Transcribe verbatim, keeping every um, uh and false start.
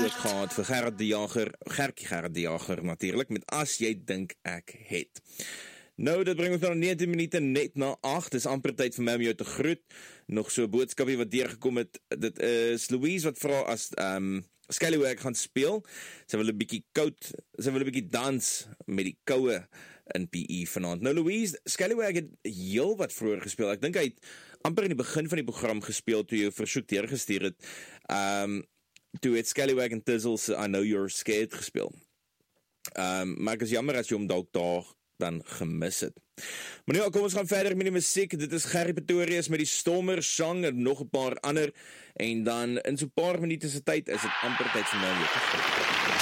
antwoord gehad vir Gerard die Jager, Gertjie Gerard die Jager natuurlik, met As jy dink ek het. Nou, dit bring ons nou negentien minute net na agt, dis amper tyd vir my om jou te groet. Nog so 'n boodskapie wat deurgekom het, dit is Louise wat vra as um, Scallywag gaan speel. Sy wil 'n bietjie koud, sy wil 'n bietjie dans met die koue in P E vanaand. Nou Louise, Scallywag het heel wat vroeër gespeel. Ek dink hy het amper in die begin van die program gespeel toe jy 'n versoek deurgestuur het. Um, toe het Scallywag en Tizzle se I Know You're Scared gespeel. Um, maar ek is jammer as jy hom dalk daar dan gemis het. Maar nu, kom ons gaan verder met die musiek. Dit is Gerrie Pretorius met die Stormer Sang en nog 'n paar ander. En dan in so 'n paar minute se tyd is dit amper tyd vir my om jou te groet.